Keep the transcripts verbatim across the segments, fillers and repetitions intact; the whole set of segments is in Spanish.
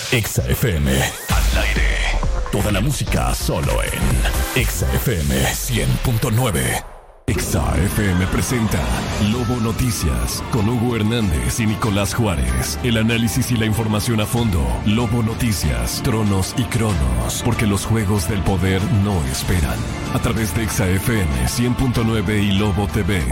Exa F M. Al aire. Toda la música solo en Exa F M cien punto nueve. Exa F M presenta Lobo Noticias con Hugo Hernández y Nicolás Juárez. El análisis y la información a fondo. Lobo Noticias, Tronos y Cronos. Porque los juegos del poder no esperan. A través de Exa F M cien punto nueve y Lobo T V.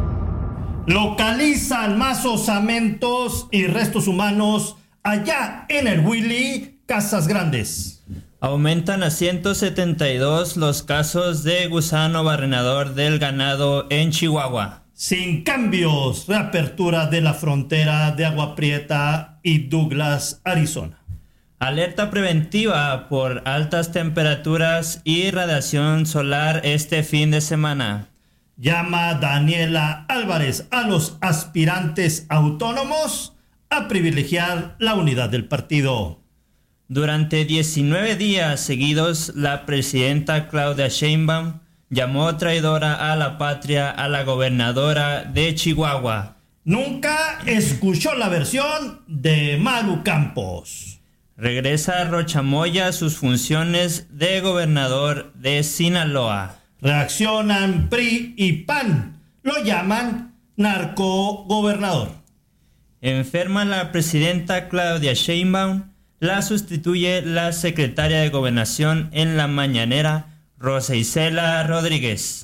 Localizan más osamentos y restos humanos allá en el Willy Casas Grandes. Aumentan a ciento setenta y dos los casos de gusano barrenador del ganado en Chihuahua. Sin cambios, reapertura de la frontera de Agua Prieta y Douglas, Arizona. Alerta preventiva por altas temperaturas y radiación solar este fin de semana. Llama Daniela Álvarez a los aspirantes autónomos a privilegiar la unidad del partido. Durante diecinueve días seguidos, la presidenta Claudia Sheinbaum llamó traidora a la patria a la gobernadora de Chihuahua. Nunca escuchó la versión de Maru Campos. Regresa Rochamoya a sus funciones de gobernador de Sinaloa. Reaccionan P R I y P A N. Lo llaman narcogobernador. Enferma la presidenta Claudia Sheinbaum. La sustituye la secretaria de Gobernación en la mañanera, Rosa Isela Rodríguez.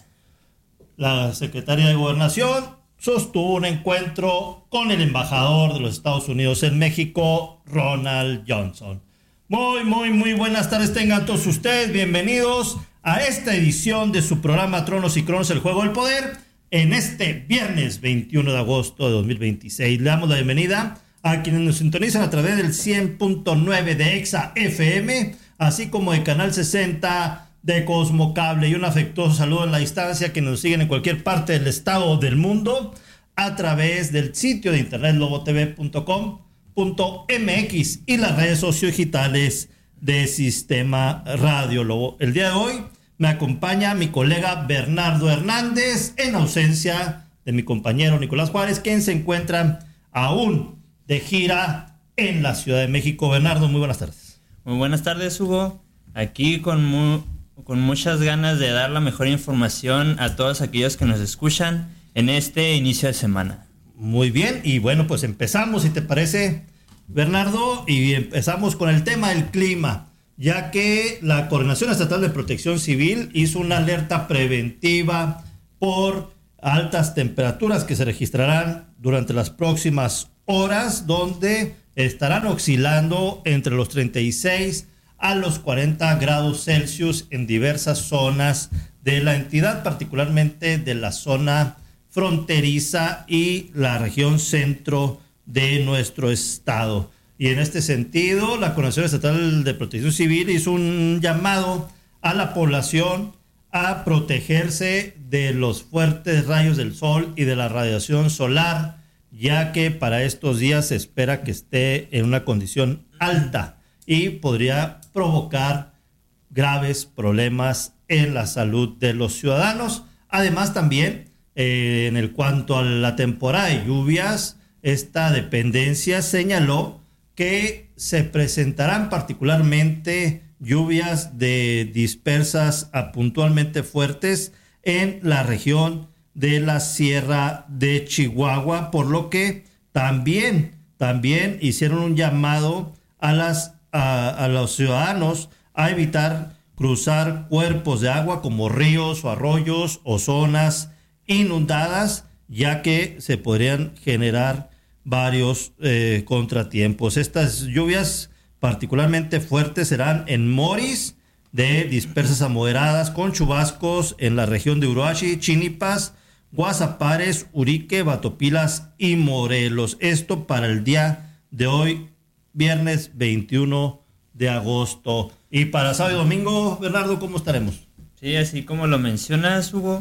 La secretaria de Gobernación sostuvo un encuentro con el embajador de los Estados Unidos en México, Ronald Johnson. Muy, muy, muy buenas tardes tengan todos ustedes. Bienvenidos a esta edición de su programa Tronos y Cronos, el Juego del Poder, en este viernes veintiuno de agosto de dos mil veintiséis. Le damos la bienvenida a quienes nos sintonizan a través del cien punto nueve de Exa F M, así como de Canal sesenta de Cosmo Cable, y un afectuoso saludo en la distancia que nos siguen en cualquier parte del estado o del mundo a través del sitio de internet lobo t v punto com punto m x y las redes sociodigitales de Sistema Radio Lobo. El día de hoy me acompaña mi colega Bernardo Hernández en ausencia de mi compañero Nicolás Juárez, quien se encuentra aún de gira en la Ciudad de México. Bernardo, muy buenas tardes. Muy buenas tardes, Hugo. Aquí con, mu- con muchas ganas de dar la mejor información a todos aquellos que nos escuchan en este inicio de semana. Muy bien, y bueno, pues empezamos, si te parece, Bernardo, y empezamos con el tema del clima, ya que la Coordinación Estatal de Protección Civil hizo una alerta preventiva por altas temperaturas que se registrarán durante las próximas horas, donde estarán oscilando entre los treinta y seis a los cuarenta grados Celsius en diversas zonas de la entidad, particularmente de la zona fronteriza y la región centro de nuestro estado. Y en este sentido, la Coordinación Estatal de Protección Civil hizo un llamado a la población a protegerse de los fuertes rayos del sol y de la radiación solar, ya que para estos días se espera que esté en una condición alta y podría provocar graves problemas en la salud de los ciudadanos. Además, también eh, en el cuanto a la temporada de lluvias, esta dependencia señaló que se presentarán particularmente lluvias de dispersas a puntualmente fuertes en la región de la Sierra de Chihuahua, por lo que también, también hicieron un llamado a, las, a, a los ciudadanos a evitar cruzar cuerpos de agua como ríos o arroyos o zonas inundadas, ya que se podrían generar varios eh, contratiempos. Estas lluvias particularmente fuertes serán en Moris, de dispersas a moderadas, con chubascos en la región de Uruachi, Chinipas, Guasapares, Urique, Batopilas y Morelos. Esto para el día de hoy, viernes veintiuno de agosto. Y para sábado y domingo, Bernardo, ¿cómo estaremos? Sí, así como lo mencionas, Hugo,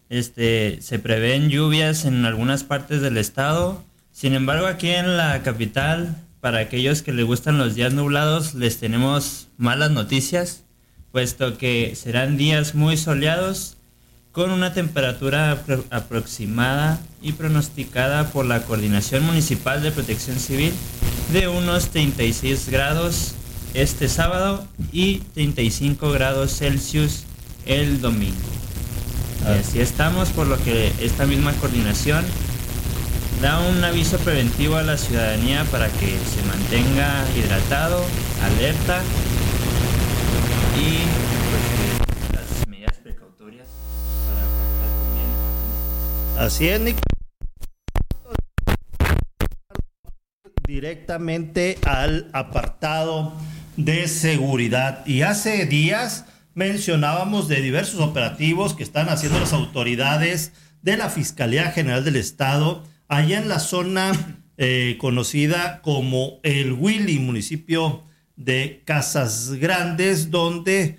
este, se prevén lluvias en algunas partes del estado. Sin embargo, aquí en la capital, para aquellos que les gustan los días nublados, les tenemos malas noticias, puesto que serán días muy soleados, con una temperatura apro- aproximada y pronosticada por la Coordinación Municipal de Protección Civil de unos treinta y seis grados este sábado y treinta y cinco grados Celsius el domingo. Y así estamos, por lo que esta misma coordinación da un aviso preventivo a la ciudadanía para que se mantenga hidratado, alerta y pues, las medidas precautorias para pasar bien. Así es, Nick. Directamente al apartado de seguridad. Y hace días mencionábamos de diversos operativos que están haciendo las autoridades de la Fiscalía General del Estado allá en la zona eh, conocida como el Willy, municipio de Casas Grandes, donde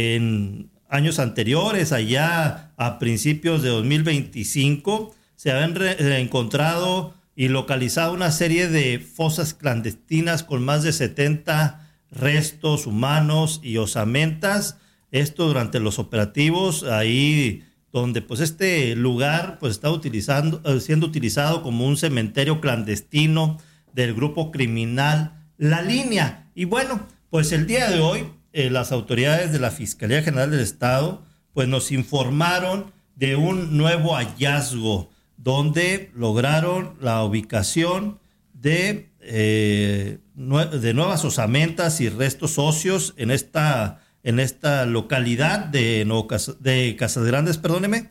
en años anteriores, allá a principios de dos mil veinticinco, se habían re- encontrado y localizado una serie de fosas clandestinas con más de setenta restos humanos y osamentas. Esto durante los operativos, ahí donde pues este lugar pues está utilizando, siendo utilizado como un cementerio clandestino del grupo criminal La Línea. Y bueno, pues el día de hoy eh, las autoridades de la Fiscalía General del Estado pues nos informaron de un nuevo hallazgo donde lograron la ubicación de, eh, nue- de nuevas osamentas y restos óseos en esta, en esta localidad de, Nuevo Cas- de Casas Grandes, perdóneme,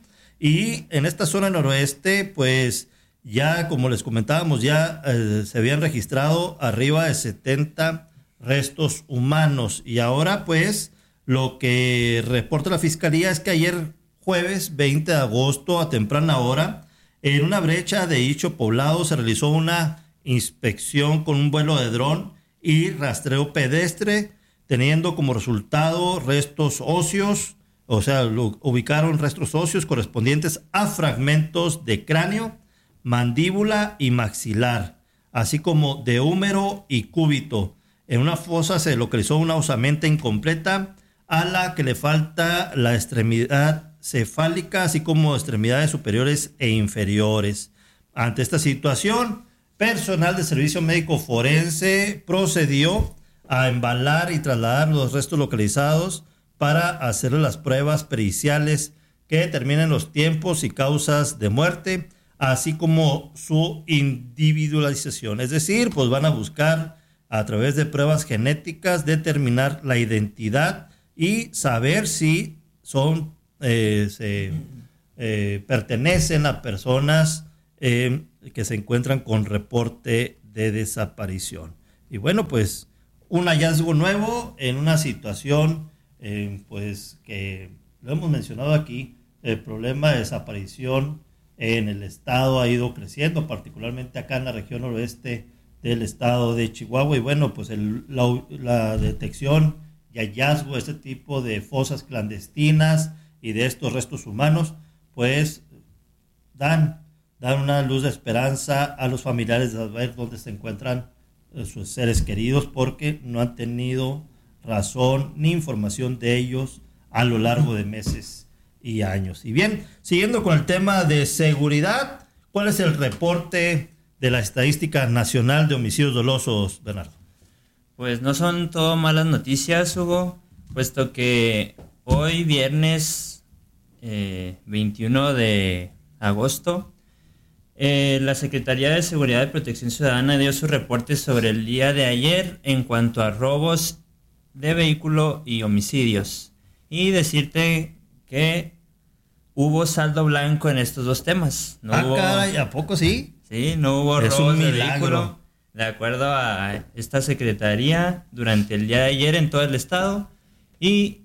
y en esta zona noroeste, pues ya como les comentábamos, ya eh, se habían registrado arriba de setenta restos humanos, y ahora pues lo que reporta la Fiscalía es que ayer jueves veinte de agosto a temprana hora, en una brecha de dicho poblado se realizó una inspección con un vuelo de dron y rastreo pedestre, teniendo como resultado restos óseos, o sea, lo, ubicaron restos óseos correspondientes a fragmentos de cráneo, mandíbula y maxilar, así como de húmero y cúbito. En una fosa se localizó una osamenta incompleta a la que le falta la extremidad cefálica, así como extremidades superiores e inferiores. Ante esta situación, personal de servicio médico forense procedió a embalar y trasladar los restos localizados para hacer las pruebas periciales que determinen los tiempos y causas de muerte, así como su individualización. Es decir, pues van a buscar a través de pruebas genéticas determinar la identidad y saber si son Eh, se eh, pertenecen a personas eh, que se encuentran con reporte de desaparición. Y bueno, pues un hallazgo nuevo en una situación eh, pues que lo hemos mencionado aquí, el problema de desaparición en el estado ha ido creciendo, particularmente acá en la región noroeste del estado de Chihuahua, y bueno, pues el, la, la detección y hallazgo de este tipo de fosas clandestinas y de estos restos humanos, pues dan, dan una luz de esperanza a los familiares de ver dónde se encuentran eh, sus seres queridos, porque no han tenido razón ni información de ellos a lo largo de meses y años. Y bien, siguiendo con el tema de seguridad, ¿cuál es el reporte de la Estadística Nacional de Homicidios Dolosos, Bernardo? Pues no son todo malas noticias, Hugo, puesto que hoy viernes eh, veintiuno de agosto, eh, la Secretaría de Seguridad y Protección Ciudadana dio su reporte sobre el día de ayer en cuanto a robos de vehículo y homicidios. Y decirte que hubo saldo blanco en estos dos temas. No ah, hubo, caray, ¿a poco sí? Sí, no hubo es robos un de milagro. vehículo. De acuerdo a esta secretaría, durante el día de ayer en todo el estado. Y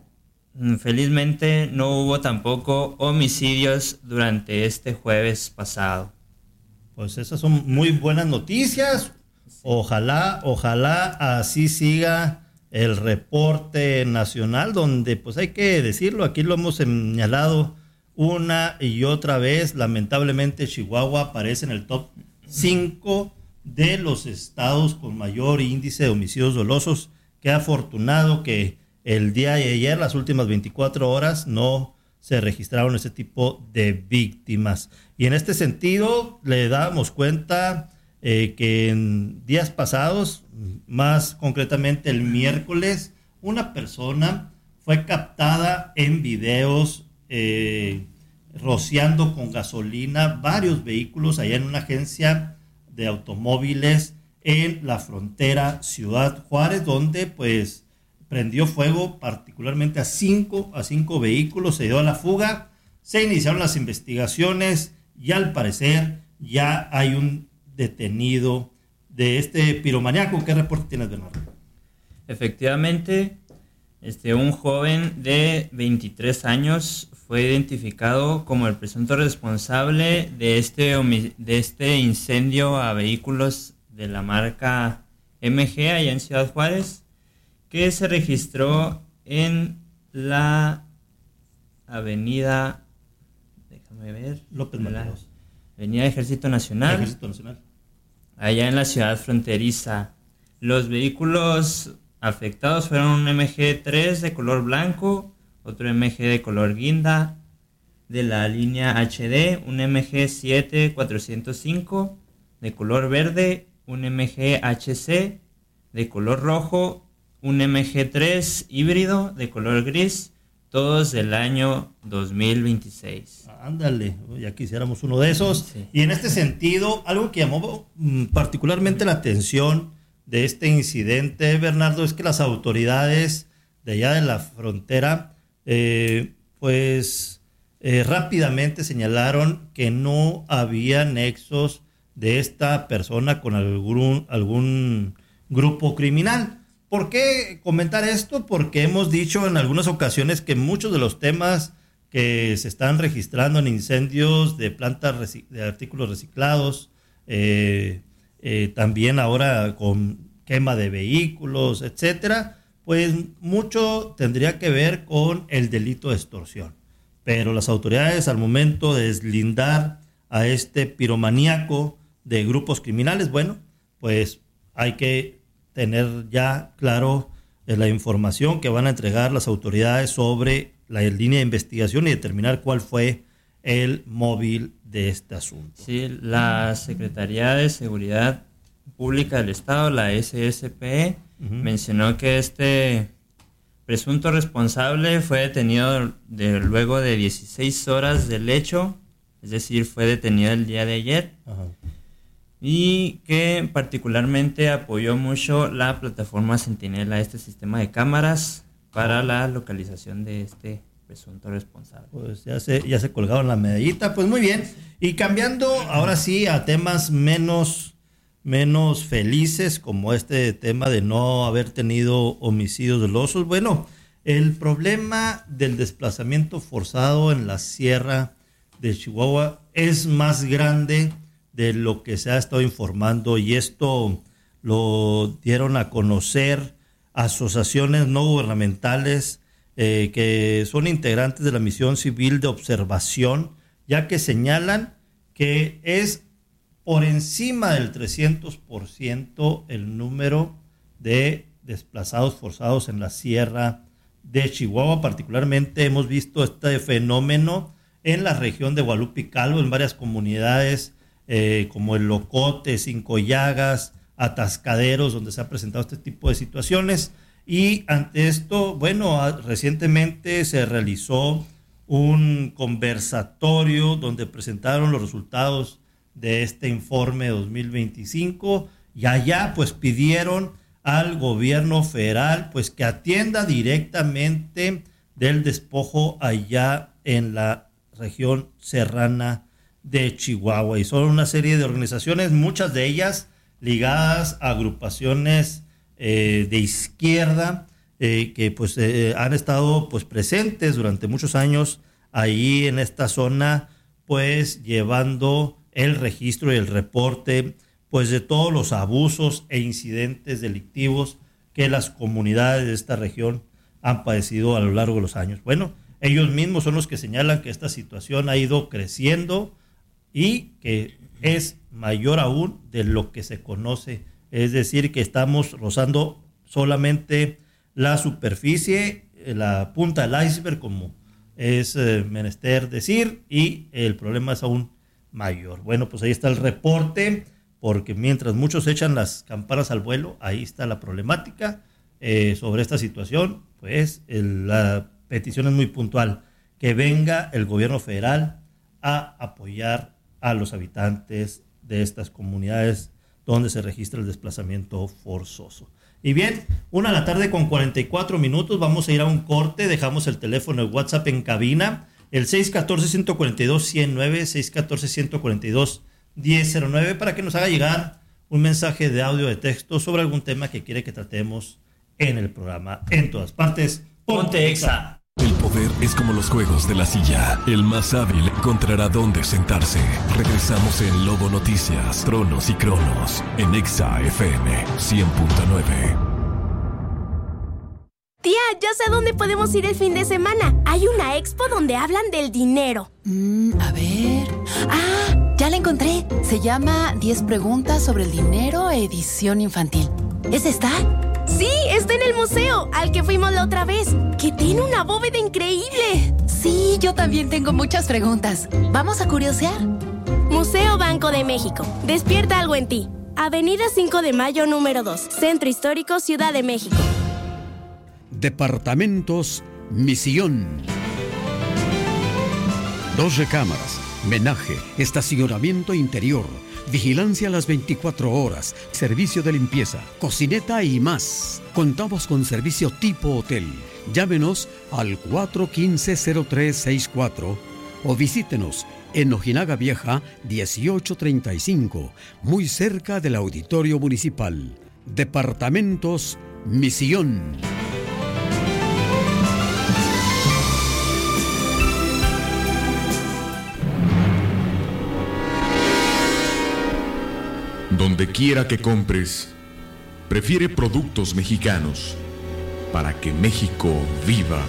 felizmente no hubo tampoco homicidios durante este jueves pasado. Pues esas son muy buenas noticias. Ojalá, ojalá así siga el reporte nacional, donde pues hay que decirlo, aquí lo hemos señalado una y otra vez, lamentablemente Chihuahua aparece en el top cinco de los estados con mayor índice de homicidios dolosos. Qué afortunado que el día de ayer, las últimas veinticuatro horas, no se registraron ese tipo de víctimas. Y en este sentido, le dábamos cuenta eh, que en días pasados, más concretamente el miércoles, una persona fue captada en videos eh, rociando con gasolina varios vehículos allá en una agencia de automóviles en la frontera Ciudad Juárez, donde pues prendió fuego particularmente a cinco, a cinco vehículos, se dio a la fuga, se iniciaron las investigaciones y al parecer ya hay un detenido de este piromaníaco. ¿Qué reporte tienes, Bernardo? Efectivamente, este, un joven de veintitrés años fue identificado como el presunto responsable de este, de este incendio a vehículos de la marca M G allá en Ciudad Juárez, que se registró en la avenida, déjame ver, López Mateos. Avenida Ejército Nacional, Ejército Nacional, allá en la ciudad fronteriza. Los vehículos afectados fueron un M G tres de color blanco, otro M G de color guinda de la línea H D, un M G siete cuatrocientos cinco de color verde, un M G H C de color rojo, un M G tres híbrido de color gris, todos del año dos mil veintiséis. Ándale, ya quisiéramos uno de esos. Sí. Y en este sentido, algo que llamó mm, particularmente la atención de este incidente, Bernardo, es que las autoridades de allá de la frontera, eh, pues eh, rápidamente señalaron que no había nexos de esta persona con algún, algún grupo criminal. ¿Por qué comentar esto? Porque hemos dicho en algunas ocasiones que muchos de los temas que se están registrando en incendios de plantas reci- de artículos reciclados, eh, eh, también ahora con quema de vehículos, etcétera, pues mucho tendría que ver con el delito de extorsión. Pero las autoridades, al momento de deslindar a este piromaníaco de grupos criminales, bueno, pues hay que tener ya claro eh, la información que van a entregar las autoridades sobre la línea de investigación y determinar cuál fue el móvil de este asunto. Sí, la Secretaría de Seguridad Pública del Estado, la S S P E, uh-huh. mencionó que este presunto responsable fue detenido de, luego de dieciséis horas del hecho, es decir, fue detenido el día de ayer. Uh-huh. Y que particularmente apoyó mucho la plataforma Centinela, este sistema de cámaras para la localización de este presunto responsable. Pues ya se, ya se colgaron la medallita, pues muy bien. Y cambiando ahora sí a temas menos, menos felices, como este tema de no haber tenido homicidios dolosos. Bueno, el problema del desplazamiento forzado en la sierra de Chihuahua es más grande de lo que se ha estado informando, y esto lo dieron a conocer asociaciones no gubernamentales eh, que son integrantes de la misión civil de observación, ya que señalan que es por encima del trescientos por ciento el número de desplazados forzados en la sierra de Chihuahua. Particularmente hemos visto este fenómeno en la región de Guadalupe y Calvo, en varias comunidades Eh, como el Locote, Cinco Llagas, Atascaderos, donde se ha presentado este tipo de situaciones. Y ante esto, bueno, a, recientemente se realizó un conversatorio donde presentaron los resultados de este informe dos mil veinticinco, y allá pues pidieron al gobierno federal pues que atienda directamente del despojo allá en la región serrana de Chihuahua. Y son una serie de organizaciones, muchas de ellas ligadas a agrupaciones eh, de izquierda, eh, que pues eh, han estado pues presentes durante muchos años ahí en esta zona, pues llevando el registro y el reporte pues de todos los abusos e incidentes delictivos que las comunidades de esta región han padecido a lo largo de los años. Bueno, ellos mismos son los que señalan que esta situación ha ido creciendo y que es mayor aún de lo que se conoce, es decir, que estamos rozando solamente la superficie, la punta del iceberg, como es eh, menester decir, y el problema es aún mayor. Bueno, pues ahí está el reporte porque mientras muchos echan las campanas al vuelo, ahí está la problemática eh, sobre esta situación. Pues el, la petición es muy puntual, que venga el gobierno federal a apoyar a los habitantes de estas comunidades donde se registra el desplazamiento forzoso. Y bien, una de la tarde con cuarenta y cuatro minutos, vamos a ir a un corte, dejamos el teléfono de WhatsApp en cabina, el seis uno cuatro, uno cuatro dos, uno cero nueve, seis uno cuatro, uno cuatro dos, uno cero nueve, para que nos haga llegar un mensaje de audio de texto sobre algún tema que quiere que tratemos en el programa. En todas partes, ponte Exa. El poder es como los juegos de la silla. El más hábil encontrará dónde sentarse. Regresamos en Lobo Noticias, Tronos y Cronos, en Exa F M cien punto nueve. Tía, ya sé dónde podemos ir el fin de semana. Hay una expo donde hablan del dinero. Mm, a ver... ¡Ah! Ya la encontré. Se llama diez preguntas sobre el dinero, edición infantil. ¿Es esta? Sí, está en el museo, al que fuimos la otra vez, que tiene una bóveda increíble. Sí, yo también tengo muchas preguntas. ¿Vamos a curiosear? Museo Banco de México. Despierta algo en ti. Avenida cinco de Mayo, número dos. Centro Histórico, Ciudad de México. Departamentos Misión. Dos recámaras, menaje, estacionamiento interior, vigilancia a las veinticuatro horas, servicio de limpieza, cocineta y más. Contamos con servicio tipo hotel. Llámenos al cuatro uno cinco, cero tres seis cuatro o visítenos en Ojinaga Vieja dieciocho treinta y cinco, muy cerca del Auditorio Municipal. Departamentos Misión. Donde quiera que compres, prefiere productos mexicanos para que México viva.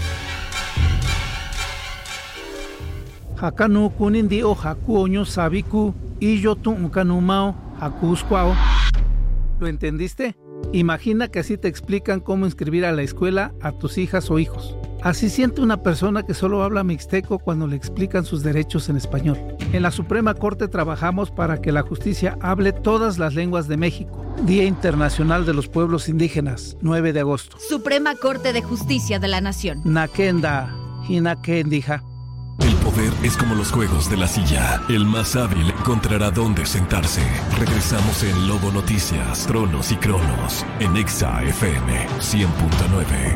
Hakanu kunindi o hakuoño sabiku y yo tu kanumao hakuskwao. ¿Lo entendiste? Imagina que así te explican cómo inscribir a la escuela a tus hijas o hijos. Así siente una persona que solo habla mixteco cuando le explican sus derechos en español. En la Suprema Corte trabajamos para que la justicia hable todas las lenguas de México. Día Internacional de los Pueblos Indígenas, nueve de agosto. Suprema Corte de Justicia de la Nación. Nakenda, Hinakendija. El poder es como los juegos de la silla. El más hábil encontrará dónde sentarse. Regresamos en Lobo Noticias, Tronos y Cronos, en Exa F M cien punto nueve.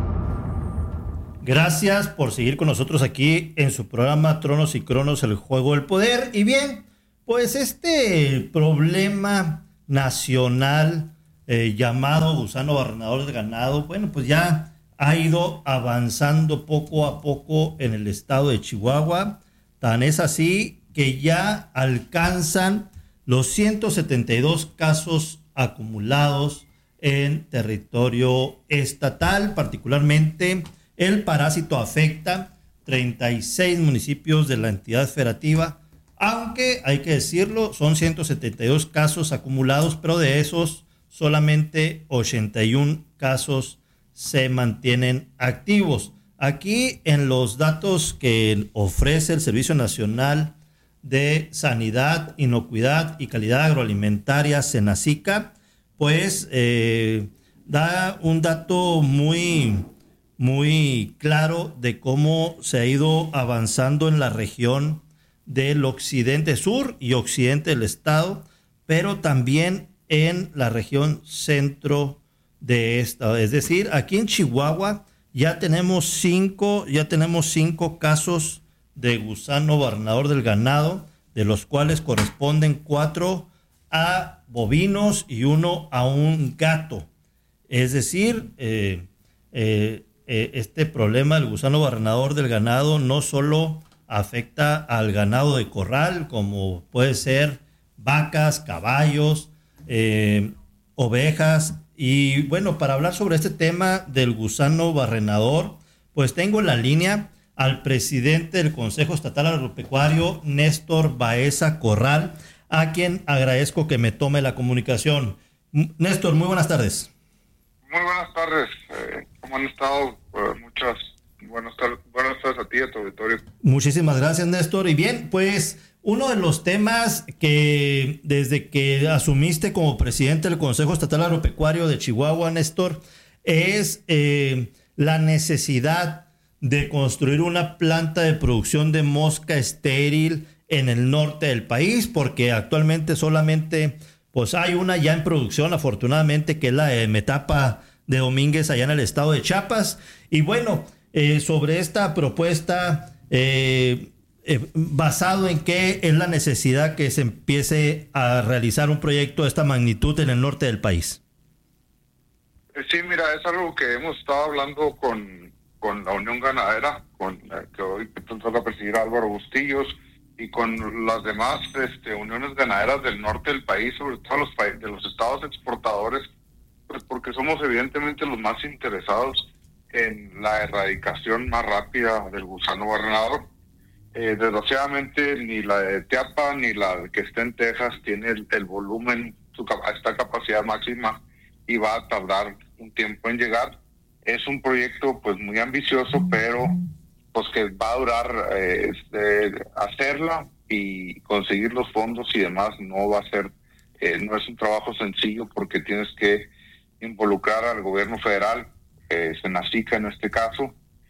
Gracias por seguir con nosotros aquí en su programa Tronos y Cronos, el juego del poder. Y bien, pues este problema nacional eh, llamado gusano barrenador de ganado, bueno, pues ya ha ido avanzando poco a poco en el estado de Chihuahua. Tan es así que ya alcanzan los ciento setenta y dos casos acumulados en territorio estatal. Particularmente el parásito afecta treinta y seis municipios de la entidad federativa, aunque hay que decirlo, son ciento setenta y dos casos acumulados, pero de esos solamente ochenta y uno casos se mantienen activos. Aquí en los datos que ofrece el Servicio Nacional de Sanidad, Inocuidad y Calidad Agroalimentaria, SENACICA, pues eh, da un dato muy, muy claro de cómo se ha ido avanzando en la región del occidente sur y occidente del estado, pero también en la región centro de esta, es decir, aquí en Chihuahua ya tenemos cinco, ya tenemos cinco casos de gusano barrenador del ganado, de los cuales corresponden cuatro a bovinos y uno a un gato. Es decir, eh, eh, eh, este problema del gusano barrenador del ganado no solo afecta al ganado de corral, como puede ser vacas, caballos, eh, ovejas. Y bueno, para hablar sobre este tema del gusano barrenador, pues tengo en la línea al presidente del Consejo Estatal Agropecuario, Néstor Baeza Corral, a quien agradezco que me tome la comunicación. Néstor, muy buenas tardes. Muy buenas tardes. Eh, ¿Cómo han estado? Eh, muchas Buenas tardes, buenas tardes a ti y a tu auditorio. Muchísimas gracias, Néstor. Y bien, pues uno de los temas que desde que asumiste como presidente del Consejo Estatal Agropecuario de Chihuahua, Néstor, es eh, la necesidad de construir una planta de producción de mosca estéril en el norte del país, porque actualmente solamente pues hay una ya en producción, afortunadamente, que es la de Metapa de Domínguez allá en el estado de Chiapas. Y bueno, eh, sobre esta propuesta, eh, eh, basado en qué es la necesidad que se empiece a realizar un proyecto de esta magnitud en el norte del país. Sí, mira, es algo que hemos estado hablando con, con la Unión Ganadera, con eh, que hoy toca presidir Álvaro Bustillos, y con las demás este, uniones ganaderas del norte del país, sobre todo los pa- de los estados exportadores, pues porque somos evidentemente los más interesados en la erradicación más rápida del gusano gobernador. Eh, desgraciadamente ni la de Teapa ni la que está en Texas tiene el, el volumen, su, esta capacidad máxima, y va a tardar un tiempo en llegar. Es un proyecto pues muy ambicioso, pero pues que va a durar eh, este, hacerla y conseguir los fondos y demás. No va a ser, eh, no es un trabajo sencillo, porque tienes que involucrar al gobierno federal, eh, Senacica en este caso,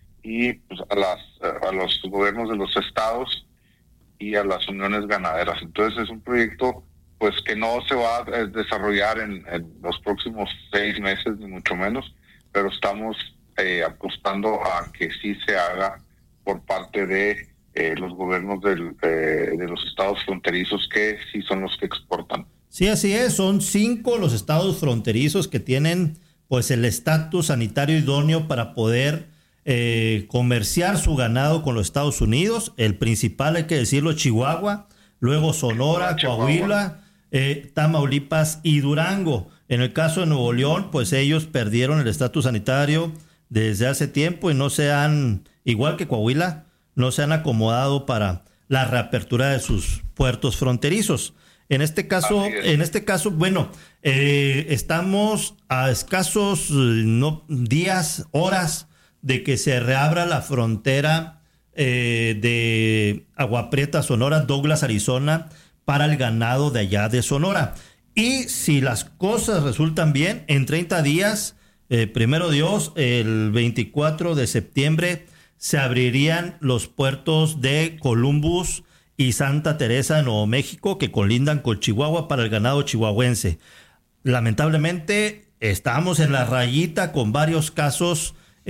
y pues a las a los gobiernos de los estados y a las uniones ganaderas. Entonces es un proyecto pues que no se va a desarrollar en, en los próximos seis meses, ni mucho menos, pero estamos eh, apostando a que sí se haga por parte de eh, los gobiernos del, eh, de los estados fronterizos, que sí son los que exportan. Sí, así es. Son cinco los estados fronterizos que tienen pues el estatus sanitario idóneo para poder eh, comerciar su ganado con los Estados Unidos. El principal, hay que decirlo, Chihuahua, luego Sonora, Chihuahua. Coahuila, eh, Tamaulipas y Durango. En el caso de Nuevo León, pues ellos perdieron el estatus sanitario desde hace tiempo y no se han, igual que Coahuila, no se han acomodado para la reapertura de sus puertos fronterizos. En este caso, en este caso, bueno, eh, estamos a escasos no, días, horas de que se reabra la frontera eh, de Agua Prieta, Sonora, Douglas, Arizona, para el ganado de allá de Sonora. Y si las cosas resultan bien, en treinta días, eh, primero Dios, el veinticuatro de septiembre, se abrirían los puertos de Columbus y Santa Teresa de Nuevo México, que colindan con Chihuahua, para el ganado chihuahuense. Lamentablemente estamos en la rayita con varios casos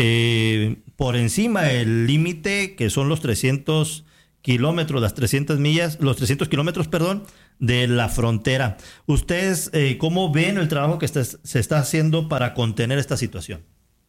eh, por encima del límite, que son los trescientos kilómetros, las trescientas millas, los trescientos kilómetros, perdón, de la frontera. ¿Ustedes eh, cómo ven el trabajo que está, se está haciendo para contener esta situación?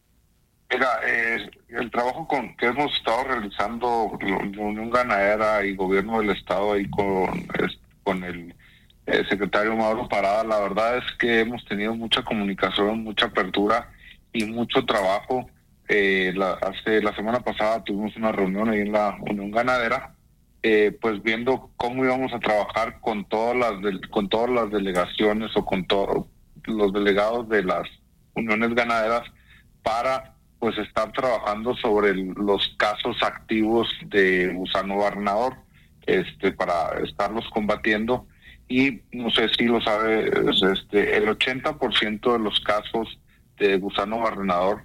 Mira, eh, el trabajo con que hemos estado realizando la Unión Ganadera y Gobierno del Estado ahí con, es, con el eh, secretario Mauro Parada, la verdad es que hemos tenido mucha comunicación, mucha apertura y mucho trabajo. Eh, la, hace la semana pasada tuvimos una reunión ahí en la Unión Ganadera, eh, pues viendo cómo íbamos a trabajar con todas las de, con todas las delegaciones o con todos los delegados de las uniones ganaderas para pues estar trabajando sobre el, los casos activos de gusano gobernador, este, para estarlos combatiendo. Y no sé si lo sabes, este, el ochenta por ciento de los casos de gusano gobernador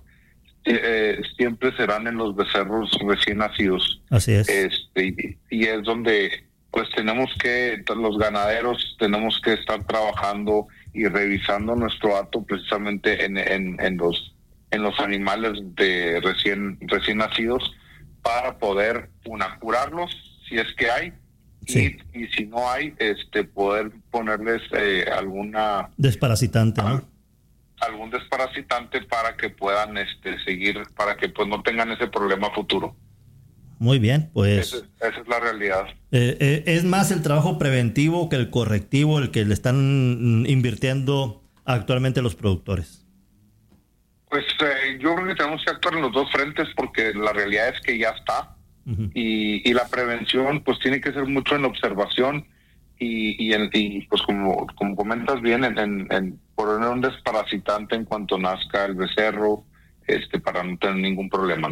eh, siempre serán en los becerros recién nacidos. Así es. Este, y, y es donde pues tenemos que, los ganaderos tenemos que estar trabajando y revisando nuestro hato precisamente en, en, en los en los animales de recién recién nacidos, para poder una curarlos si es que hay, sí. y, y si no hay, este poder ponerles eh, alguna desparasitante, ¿no? Al, algún desparasitante para que puedan este seguir, para que pues no tengan ese problema futuro. Muy bien, pues esa, esa es la realidad. Eh, eh, es más el trabajo preventivo que el correctivo el que le están invirtiendo actualmente los productores. Pues eh, yo creo que tenemos que actuar en los dos frentes, porque la realidad es que ya está. Uh-huh. y, y la prevención pues tiene que ser mucho en observación y, y, en, y pues como como comentas bien, en, en, en poner un desparasitante en cuanto nazca el becerro, este para no tener ningún problema, ¿no?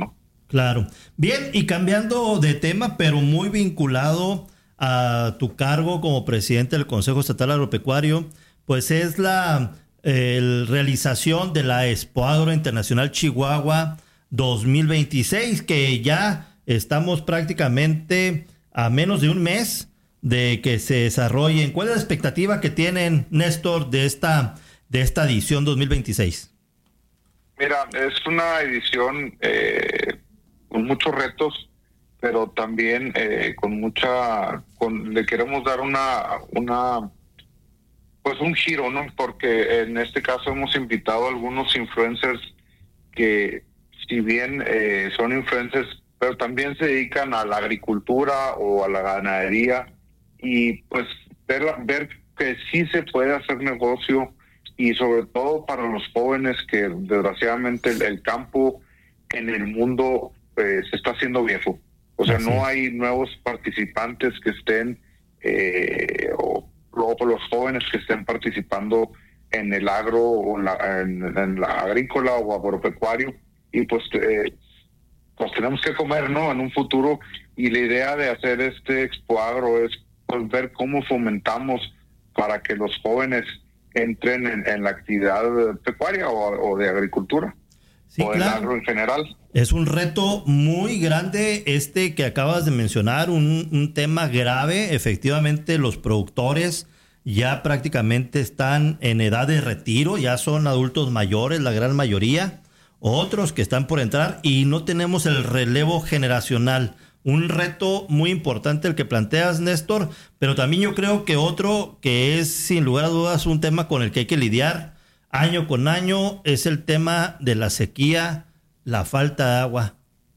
Claro. Bien, y cambiando de tema, pero muy vinculado a tu cargo como presidente del Consejo Estatal Agropecuario, pues es la eh, realización de la Expo Agro Internacional Chihuahua dos mil veintiséis, que ya estamos prácticamente a menos de un mes de que se desarrollen. ¿Cuál es la expectativa que tienen, Néstor, de esta, de esta edición dos mil veintiséis? Mira, es una edición eh, con muchos retos, pero también eh, con mucha, con, le queremos dar una, una, pues un giro, ¿no? Porque en este caso hemos invitado a algunos influencers que, si bien eh, son influencers, pero también se dedican a la agricultura o a la ganadería, y pues ver, ver que sí se puede hacer negocio, y sobre todo para los jóvenes, que desgraciadamente el, el campo en el mundo eh, se está haciendo viejo. O sea, no hay nuevos participantes que estén, eh, o, o los jóvenes que estén participando en el agro, o en la, en, en la agrícola o agropecuario, y pues, eh, pues tenemos que comer, ¿no? En un futuro, y la idea de hacer este Expo Agro es pues ver cómo fomentamos para que los jóvenes entren en, en la actividad pecuaria o, o de agricultura. Sí, o claro. el agro en general. Es un reto muy grande este que acabas de mencionar, un, un tema grave. Efectivamente, los productores ya prácticamente están en edad de retiro, ya son adultos mayores, la gran mayoría, otros que están por entrar, y no tenemos el relevo generacional. Un reto muy importante el que planteas, Néstor, pero también yo creo que otro que es sin lugar a dudas un tema con el que hay que lidiar año con año es el tema de la sequía, la falta de agua.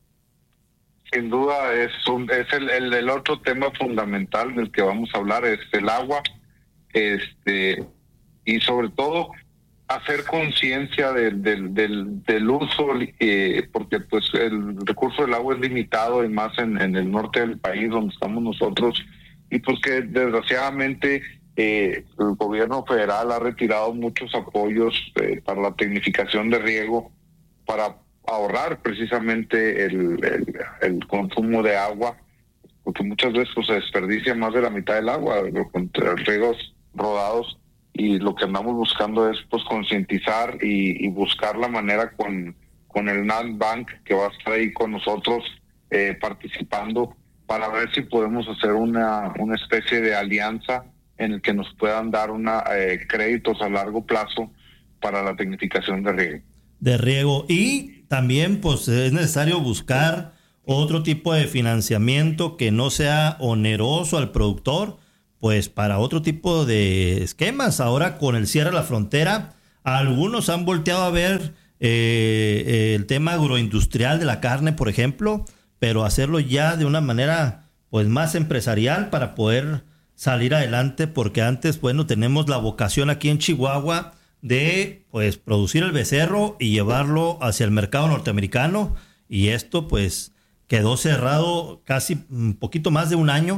Sin duda es un, es el, el, el otro tema fundamental del que vamos a hablar, es el agua, este y sobre todo hacer conciencia del, del, del, del uso, eh, porque pues el recurso del agua es limitado, y más en, en el norte del país donde estamos nosotros, y porque desgraciadamente Eh, el gobierno federal ha retirado muchos apoyos eh, para la tecnificación de riego, para ahorrar precisamente el, el, el consumo de agua, porque muchas veces pues, se desperdicia más de la mitad del agua con riegos rodados, y lo que andamos buscando es pues concientizar y, y buscar la manera con, con el NatBank, que va a estar ahí con nosotros eh, participando, para ver si podemos hacer una, una especie de alianza en el que nos puedan dar una eh, créditos a largo plazo para la tecnificación de riego. De riego. Y también pues es necesario buscar otro tipo de financiamiento que no sea oneroso al productor, pues para otro tipo de esquemas. Ahora con el cierre de la frontera, algunos han volteado a ver eh, el tema agroindustrial de la carne, por ejemplo, pero hacerlo ya de una manera pues más empresarial para poder salir adelante, porque antes, bueno, tenemos la vocación aquí en Chihuahua de pues producir el becerro y llevarlo hacia el mercado norteamericano, y esto pues quedó cerrado casi un poquito más de un año,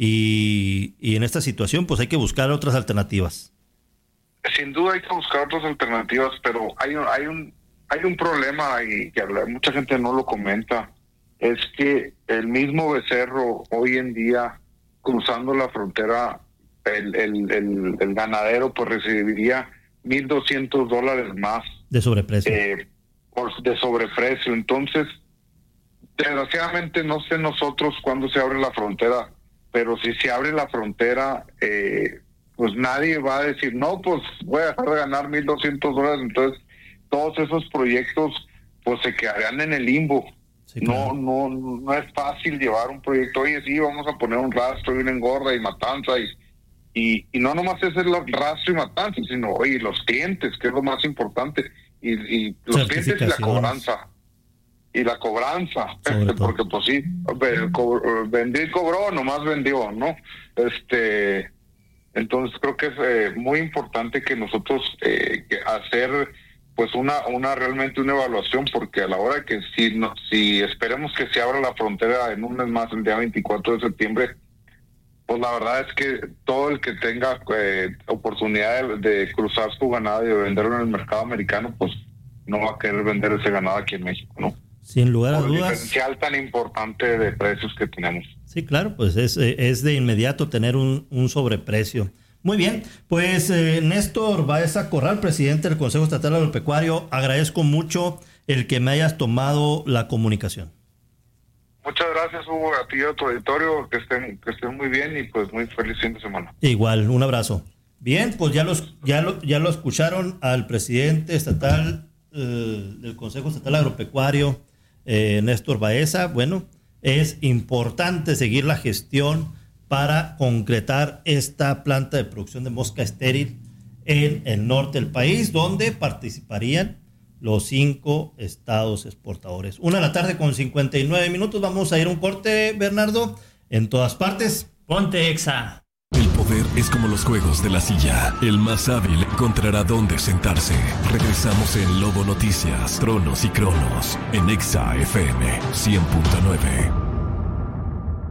y, y en esta situación pues hay que buscar otras alternativas. Sin duda hay que buscar otras alternativas, pero hay un, hay un, hay un problema, y que mucha gente no lo comenta, es que el mismo becerro hoy en día, cruzando la frontera, el, el, el, el ganadero pues recibiría mil doscientos dólares más de sobreprecio. Eh, por, de sobreprecio. Entonces, desgraciadamente no sé nosotros cuándo se abre la frontera, pero si se abre la frontera, eh, pues nadie va a decir, no, pues voy a dejar de ganar mil doscientos dólares. Entonces, todos esos proyectos pues se quedarían en el limbo. Sí, claro. No, no, no es fácil llevar un proyecto. Oye, sí, vamos a poner un rastro y una engorda y matanza, y, y, y no nomás es el rastro y matanza, sino, oye, los clientes, que es lo más importante, y, y los clientes y la cobranza. Y la cobranza, porque pues sí, vendí y cobró, nomás vendió, ¿no? Este, entonces creo que es eh, muy importante que nosotros eh, que hacer pues una una realmente una evaluación, porque a la hora que si no, si esperemos que se abra la frontera en un mes más, el día veinticuatro de septiembre, pues la verdad es que todo el que tenga eh, oportunidad de, de cruzar su ganado y de venderlo en el mercado americano, pues no va a querer vender ese ganado aquí en México, ¿no? Sin lugar a por el dudas. diferencial tan importante de precios que tenemos. Sí, claro, pues es, es de inmediato tener un, un sobreprecio. Muy bien, pues eh, Néstor Baeza Corral, presidente del Consejo Estatal Agropecuario, agradezco mucho el que me hayas tomado la comunicación. Muchas gracias, Hugo, a ti y a tu auditorio, que estén, que estén muy bien y pues muy feliz fin de semana. Igual, un abrazo. Bien, pues ya los ya lo, ya lo escucharon al presidente estatal eh, del Consejo Estatal Agropecuario, eh, Néstor Baeza. Bueno, es importante seguir la gestión para concretar esta planta de producción de mosca estéril en el norte del país, donde participarían los cinco estados exportadores. Una de la tarde con cincuenta y nueve minutos. Vamos a ir a un corte, Bernardo. En todas partes, ponte Exa. El poder es como los juegos de la silla. El más hábil encontrará dónde sentarse. Regresamos en Lobo Noticias, Tronos y Cronos, en Exa F M cien punto nueve.